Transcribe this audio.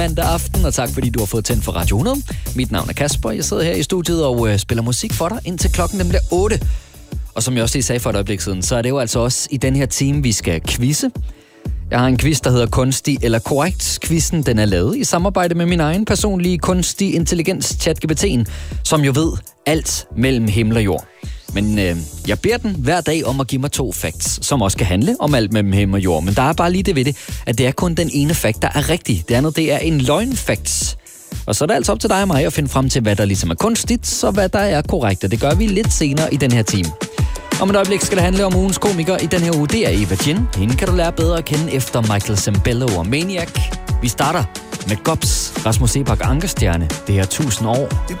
Mandag aften, og tak fordi du har fået tændt for Radio 100. Mit navn er Kasper, jeg sidder her i studiet og spiller musik for dig, indtil klokken den bliver 8. Og som jeg også lige sagde for et øjeblik siden, så er det jo altså også i den her time, vi skal quizze. Jeg har en quiz, der hedder Kunstig eller Korrekt. Quizzen, den er lavet i samarbejde med min egen personlige kunstig intelligens, ChatGPT'en, som jo ved alt mellem himmel og jord. Men jeg beder den hver dag om at give mig 2 facts, som også kan handle om alt mellem himmel og jord. Men der er bare lige det ved det, at det er kun den ene fact, der er rigtig. Det andet, det er en løgnfacts. Og så er det altså op til dig og mig at finde frem til, hvad der ligesom er kunstigt, og hvad der er korrekt. Og det gør vi lidt senere i den her time. Om et øjeblik skal det handle om ugens komiker i den her uge. Det er Eva Jin. Hende kan du lære bedre at kende efter Michael Zambello og Maniac. Vi starter med Gobs, Rasmus Sebak Ankerstjerne. Det er 1000 år.